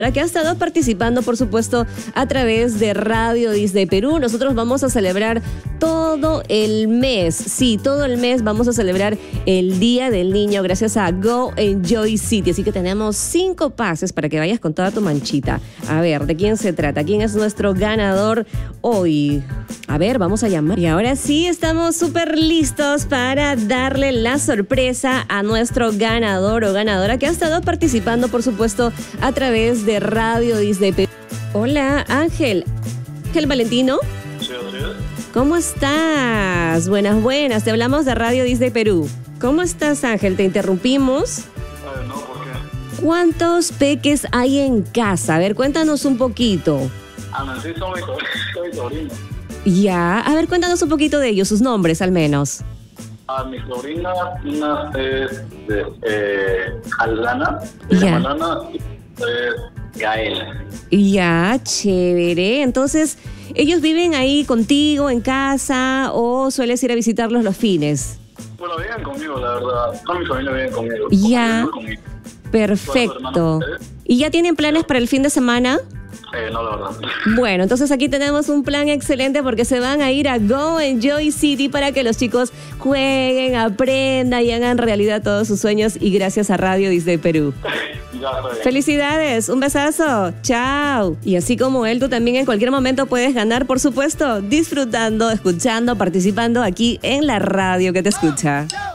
que ha estado participando, por supuesto, a través de Radio Disney Perú. Nosotros vamos a celebrar todo el mes. Sí, todo el mes vamos a celebrar el Día del Niño gracias a Go Enjoy City. Así que tenemos 5 pases para que vayas con toda tu manchita. A ver, ¿de quién se trata? ¿Quién es nuestro ganador hoy? A ver, vamos a llamar. Y ahora sí, estamos súper listos para darle la sorpresa a nuestro ganador o ganadora que ha estado participando, por supuesto, a través de Radio Disney Perú. Hola, Ángel. Ángel Valentino. Sí, así es. ¿Cómo estás? Buenas, buenas. Te hablamos de Radio Disney Perú. ¿Cómo estás, Ángel? ¿Te interrumpimos? No, ¿por qué? ¿Cuántos peques hay en casa? A ver, cuéntanos un poquito. Sí, son mis sobrinos. Ya, a ver, cuéntanos un poquito de ellos, sus nombres al menos. Mi sobrina, una es Alana, Ya. Alana, y es Gael. Ya, chévere. Entonces, ¿ellos viven ahí contigo en casa o sueles ir a visitarlos los fines? Bueno, viven conmigo, la verdad. Toda mi familia vive conmigo. Ya. Conmigo. Perfecto. ¿Y ya tienen planes para el fin de semana? No, la verdad. Bueno, entonces aquí tenemos un plan excelente porque se van a ir a Go Enjoy City para que los chicos jueguen, aprendan y hagan realidad todos sus sueños, y gracias a Radio Disney Perú. Ya, está bien. ¡Felicidades! ¡Un besazo! ¡Chao! Y así como él, tú también en cualquier momento puedes ganar, por supuesto, disfrutando, escuchando, participando aquí en la radio que te escucha.